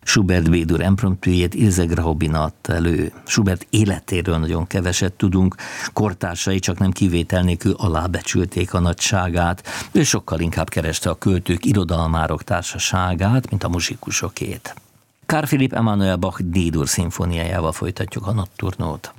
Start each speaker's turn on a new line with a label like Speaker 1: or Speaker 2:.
Speaker 1: Schubert B-dur impromptujét Ilse Graubin adta elő. Schubert életéről nagyon keveset tudunk, kortársai csak nem kivétel nélkül alábecsülték a nagyságát, ő sokkal inkább kereste a költők, irodalmárok társaságát, mint a muzsikusokét. Carl Philipp Emanuel Bach D-dur szimfóniájával folytatjuk a Notturnót.